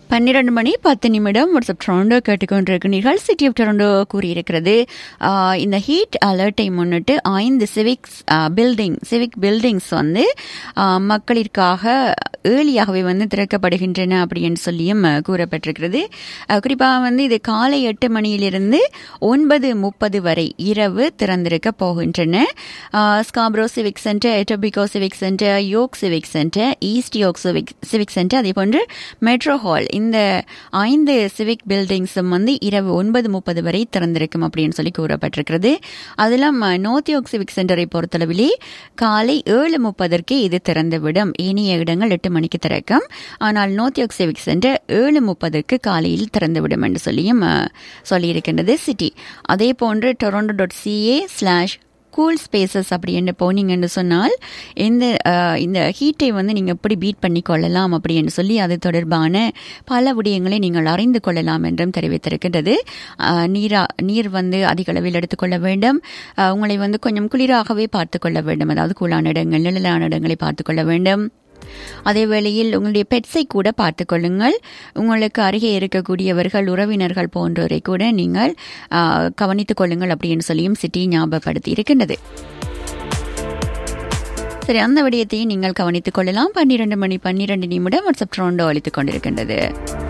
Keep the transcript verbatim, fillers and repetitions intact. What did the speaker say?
பன்னிரண்டு மணி பத்து நிமிடம் வாட்ஸ்அப் டொரண்டோ கேட்டுக்கொண்டிருக்கிறீர்கள். சிட்டி ஆஃப் டொரண்டோ கூறியிருக்கிறது, இந்த ஹீட் அலர்ட்டை முன்னிட்டு ஐந்து சிவிக்ஸ் பில்டிங் சிவிக் பில்டிங்ஸ் வந்து மக்களிற்காக ஏர்லியாகவே வந்து திறக்கப்படுகின்றன அப்படின்னு சொல்லியும் கூறப்பட்டிருக்கிறது. குறிப்பாக வந்து இது காலை எட்டு மணியிலிருந்து ஒன்பது முப்பது வரை இரவு திறந்திருக்க போகின்றன. Scarborough civic centre, எட்டோபிகோ civic centre, yoke civic centre, east yoke civic civic centre, அதே போன்று மெட்ரோ ஹால், இந்த ஐந்து சிவிக் பில்டிங்ஸும் வந்து இரவு ஒன்பது முப்பது வரை திறந்திருக்கும் அப்படின்னு சொல்லி கூறப்பட்டிருக்கிறது. அதிலும் நார்த் யோக் சிவிக் சென்டரை பொறுத்தளவிலே காலை ஏழு முப்பதற்கு இது திறந்துவிடும். ஏனைய இடங்கள் எட்டு மணிக்கு திறக்கும். ஆனால் நார்த் யோக் சிவிக் சென்டர் ஏழு முப்பதற்கு காலையில் திறந்துவிடும் என்று சொல்லியும் சொல்லியிருக்கின்றது சிட்டி. அதே போன்று Toronto dot CA slash cool spaces அப்படின்னு போனீங்கன்னு சொன்னால் இந்த இந்த ஹீட்டை வந்து நீங்கள் எப்படி பீட் பண்ணி கொள்ளலாம் அப்படின்னு சொல்லி அது தொடர்பான பல விடயங்களை நீங்கள் அறிந்து கொள்ளலாம் என்றும் தெரிவித்திருக்கின்றது. நீரா நீர் வந்து அதிக அளவில் எடுத்துக்கொள்ள வேண்டும். உங்களை வந்து கொஞ்சம் குளிராகவே பார்த்து கொள்ள வேண்டும். அதாவது கூலான இடங்கள், நிழலான இடங்களை பார்த்து கொள்ள வேண்டும். அதே வேளையில் உங்களுடைய பெட்ஸை கூட பார்த்துக் கொள்ளுங்கள். உங்களுக்கு அருகே இருக்கக்கூடியவர்கள், உறவினர்கள் போன்றோரை கூட நீங்கள் கவனித்துக் கொள்ளுங்கள் அப்படின்னு சொல்லியும் சிட்டி ஞாபகப்படுத்தி இருக்கின்றது. சரி, அந்த விடயத்தையும் நீங்கள் கவனித்துக் கொள்ளலாம். பன்னிரண்டு மணி பன்னிரண்டு நிமிடம் வாட்ஸ்அப் டொரண்டோ அளித்துக் கொண்டிருக்கின்றது.